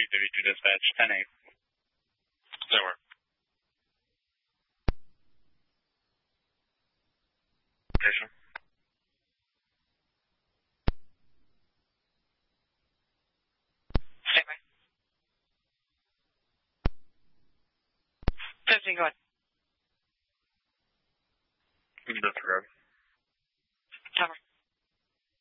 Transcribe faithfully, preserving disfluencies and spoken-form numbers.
three thirty-two dispatch, ten eight. That work. Station. Stand by. fifteen, go ahead. Disregard.